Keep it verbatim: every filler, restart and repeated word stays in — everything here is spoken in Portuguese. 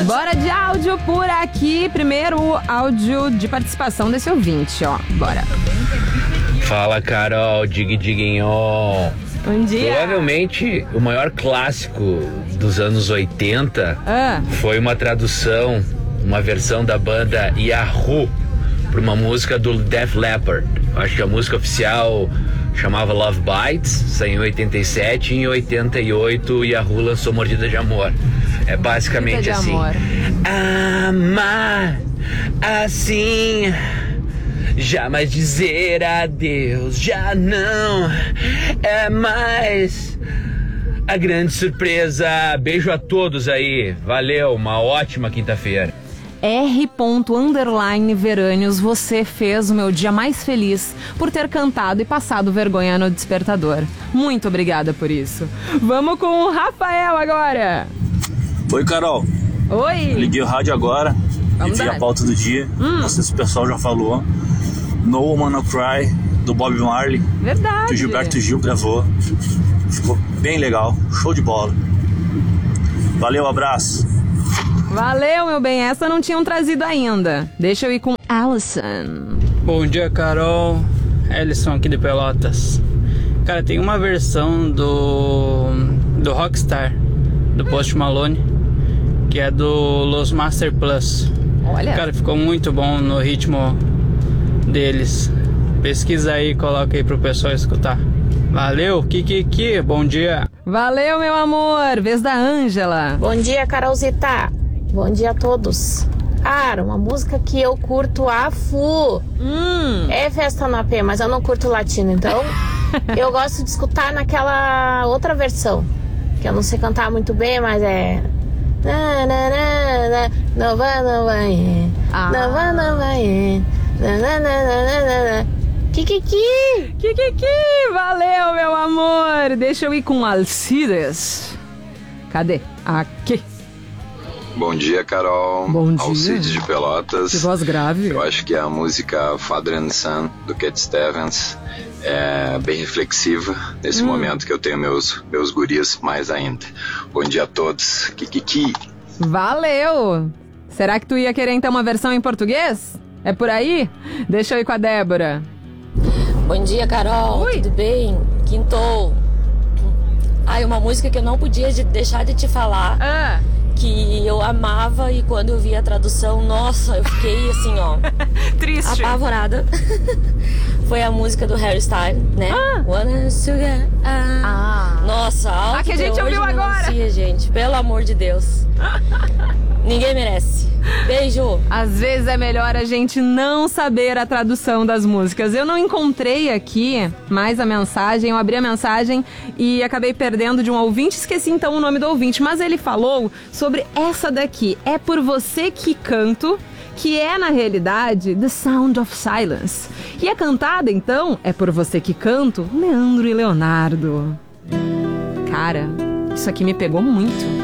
Bora de áudio por aqui. Primeiro o áudio de participação desse ouvinte, ó. Bora. Fala, Carol, dig diguinho. Bom dia. Provavelmente o maior clássico dos anos oitenta ah. foi uma tradução, uma versão da banda Yahoo para uma música do Def Leppard. Acho que a música oficial chamava Love Bites, saiu em oitenta e sete, e em oitenta e oito o Yahoo lançou Mordida de Amor. É basicamente assim. Amor. Amar assim, jamais dizer adeus, já não é mais a grande surpresa. Beijo a todos aí, valeu, uma ótima quinta-feira. R. underline Verânios, você fez o meu dia mais feliz por ter cantado e passado vergonha no despertador. Muito obrigada por isso. Vamos com o Rafael agora. Oi, Carol. Oi. Liguei o rádio agora e vi a pauta do dia. Hum. Não sei se o pessoal já falou. No Woman No Cry, do Bob Marley. Verdade. Que o Gilberto Gil gravou. Ficou bem legal. Show de bola. Valeu, abraço. Valeu, meu bem. Essa não tinham trazido ainda. Deixa eu ir com Alison. Bom dia, Carol. Ellison aqui de Pelotas. Cara, tem uma versão do do Rockstar, do Post Malone, que é do Los Master Plus. Olha. Cara, ficou muito bom no ritmo deles. Pesquisa aí e coloca aí pro pessoal escutar. Valeu, Kikiki, bom dia. Valeu, meu amor. Vez da Ângela. Bom dia, Carolzita. Bom dia a todos. Cara, uma música que eu curto a full. Hum. É Festa no A P, mas eu não curto latino, então eu gosto de escutar naquela outra versão, que eu não sei cantar muito bem, mas é... Não vai, não vai, não vai, não vai, Kikiki! Kikiki! Valeu, meu amor! Deixa eu ir com Alcides. Cadê? Aqui. Bom dia, Carol. Bom dia. Alcides de Pelotas. Que voz grave. Eu acho que a música Father and Son, do Cat Stevens, é bem reflexiva nesse hum. momento que eu tenho meus, meus guris mais ainda. Bom dia a todos. Kikiki. Valeu! Será que tu ia querer então uma versão em português? É por aí? Deixa eu ir com a Débora. Bom dia, Carol. Oi. Tudo bem? Quintou. Ai, uma música que eu não podia de deixar de te falar. Ah. Que eu amava, e quando eu vi a tradução, nossa, eu fiquei assim, ó, triste, apavorada. Foi a música do Harry Styles, né? Ah. Wanna sugar, ah. ah. Nossa, alto ah, que a gente ouviu agora. Gente, pelo amor de Deus. Ninguém merece. Beijo. Às vezes é melhor a gente não saber a tradução das músicas. Eu não encontrei aqui mais a mensagem, eu abri a mensagem e acabei perdendo de um ouvinte, esqueci então o nome do ouvinte, mas ele falou sobre essa daqui, É Por Você Que Canto, que é na realidade The Sound of Silence. E a cantada então, É Por Você Que Canto, Leandro e Leonardo. Cara, isso aqui me pegou muito.